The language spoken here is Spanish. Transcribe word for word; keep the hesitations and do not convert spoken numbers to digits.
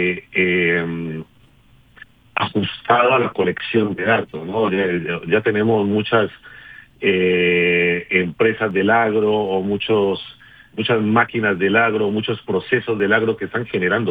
eh, eh, ajustado a la colección de datos, ¿no? Ya, ya- ya tenemos muchas eh, empresas del agro o muchos muchas máquinas del agro, muchos procesos del agro que están generando